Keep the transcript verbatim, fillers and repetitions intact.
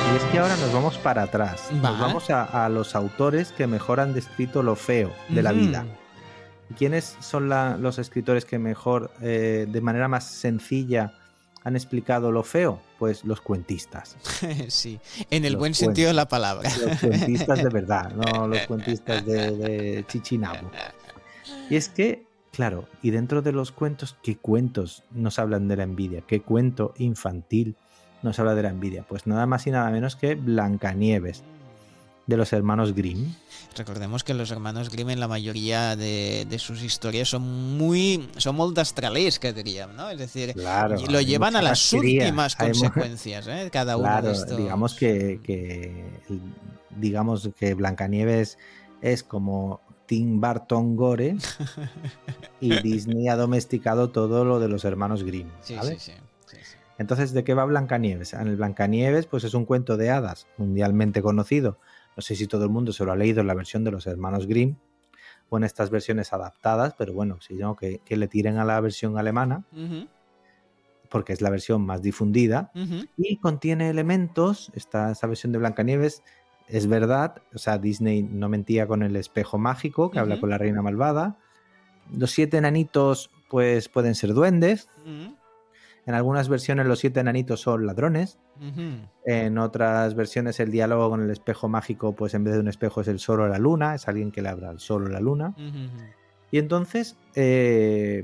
Y es que ahora nos vamos para atrás. Nos Va. vamos a, a los autores que mejor han descrito lo feo de la vida. Ujú. ¿Y quiénes son la- los escritores que mejor, eh, de manera más sencilla, han explicado lo feo? Pues los cuentistas. Sí, en el Los buen sentido de la cuentos. palabra. Los cuentistas de verdad, no los cuentistas de, de Chichinabo. Y es que, claro, y dentro de los cuentos, ¿qué cuentos nos hablan de la envidia? ¿Qué cuento infantil nos habla de la envidia? Pues nada más y nada menos que Blancanieves, de los hermanos Grimm. Recordemos que los hermanos Grimm en la mayoría de, de sus historias son muy son molt destralescas, diríem, ¿no? Es decir, Claro, lo hay llevan a mucha las casquería. últimas Hay mu- consecuencias, ¿eh? Cada uno de claro, digamos estos. que, que el- digamos que Blancanieves es como Tim Burton Gore y Disney ha domesticado todo lo de los hermanos Grimm, Sí, sí, ¿vale? sí, sí, sí. Entonces, ¿de qué va Blancanieves? En el Blancanieves, pues es un cuento de hadas mundialmente conocido. No sé si todo el mundo se lo ha leído en la versión de los hermanos Grimm o en estas versiones adaptadas, pero bueno, si no, que, que le tiren a la versión alemana, Ujú, porque es la versión más difundida, ujú, y contiene elementos, esta, esta versión de Blancanieves es verdad, o sea, Disney no mentía con el espejo mágico que habla ujú, con la reina malvada. Los siete enanitos, pues pueden ser duendes. ujú, En algunas versiones los siete enanitos son ladrones. ujú. En otras versiones el diálogo con el espejo mágico, pues en vez de un espejo es el sol o la luna, es alguien que le habla al sol o la luna. Ujú, ujú. Y entonces, eh,